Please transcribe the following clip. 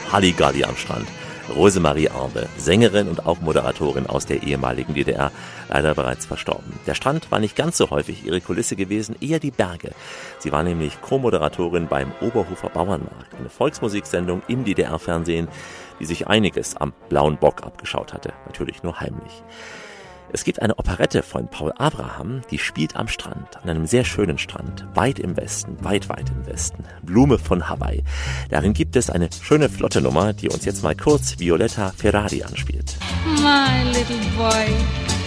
Halligalli am Strand. Rosemarie Arbe, Sängerin und auch Moderatorin aus der ehemaligen DDR, leider bereits verstorben. Der Strand war nicht ganz so häufig ihre Kulisse gewesen, eher die Berge. Sie war nämlich Co-Moderatorin beim Oberhofer Bauernmarkt, eine Volksmusiksendung im DDR-Fernsehen, die sich einiges am Blauen Bock abgeschaut hatte, natürlich nur heimlich. Es gibt eine Operette von Paul Abraham, die spielt am Strand, an einem sehr schönen Strand, weit im Westen, weit im Westen. Blume von Hawaii. Darin gibt es eine schöne flotte Nummer, die uns jetzt mal kurz Violetta Ferrari anspielt. My little boy.